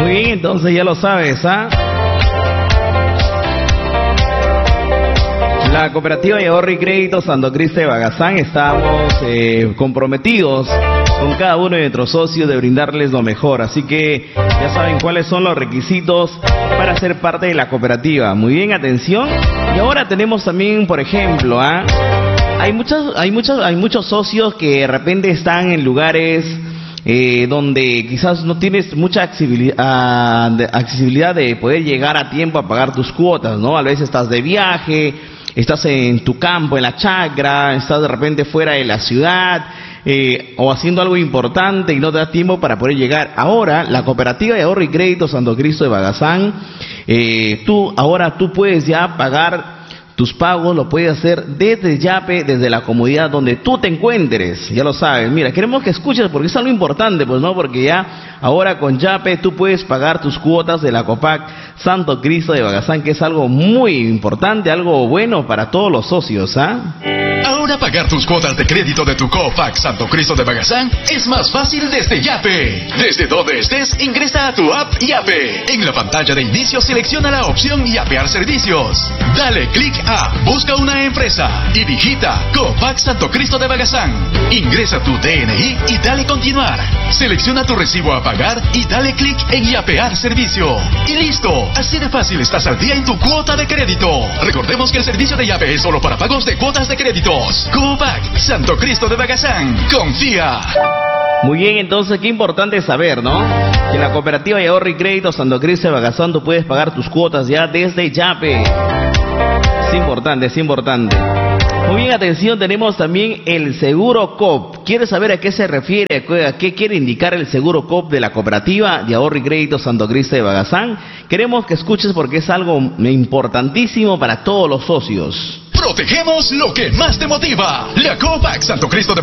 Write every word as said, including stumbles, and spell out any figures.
Muy bien, entonces ya lo sabes, ¿ah? La Cooperativa de Ahorro y Crédito Santo Cristo de Bagazán estamos eh, comprometidos con cada uno de nuestros socios de brindarles lo mejor. Así que ya saben cuáles son los requisitos para ser parte de la cooperativa. Muy bien, atención. Y ahora tenemos también, por ejemplo, ¿ah? hay muchos, hay muchos, hay muchos socios que de repente están en lugares eh, donde quizás no tienes mucha accesibilidad, accesibilidad de poder llegar a tiempo a pagar tus cuotas, ¿no? A veces estás de viaje, estás en tu campo, en la chacra, estás de repente fuera de la ciudad, eh, o haciendo algo importante y no te da tiempo para poder llegar. Ahora, la Cooperativa de Ahorro y Crédito Santo Cristo de Bagazán, eh, tú, ahora tú puedes ya pagar tus pagos, lo puedes hacer desde Yape, desde la comodidad donde tú te encuentres. Ya lo sabes. Mira, queremos que escuches porque es algo importante, pues no, porque ya ahora con Yape tú puedes pagar tus cuotas de la Copac Santo Cristo de Bagazán, que es algo muy importante, algo bueno para todos los socios, ¿ah? Ahora pagar tus cuotas de crédito de tu Copac Santo Cristo de Bagazán es más fácil desde Yape. Desde donde estés, ingresa a tu app Yape. En la pantalla de inicio selecciona la opción Yapear Servicios. Dale clic a Busca una empresa y digita Copac Santo Cristo de Bagazán. Ingresa tu D N I y dale continuar. Selecciona tu recibo a pagar y dale clic en Yapear Servicio. Y listo, así de fácil estás al día en tu cuota de crédito. Recordemos que el servicio de Yape es solo para pagos de cuotas de créditos. Copac Santo Cristo de Bagazán, confía. Muy bien, entonces qué importante saber, ¿no? Que en la Cooperativa de Ahorro y Crédito Santo Cristo de Bagazán tú puedes pagar tus cuotas ya desde Yape. Es importante, es importante. Muy bien, atención, tenemos también el seguro C O P. ¿Quieres saber a qué se refiere? ¿A qué quiere indicar el seguro C O P de la Cooperativa de Ahorro y Crédito Santo Cristo de Bagazán? Queremos que escuches porque es algo importantísimo para todos los socios. Protegemos lo que más te motiva. La Copac Santo Cristo de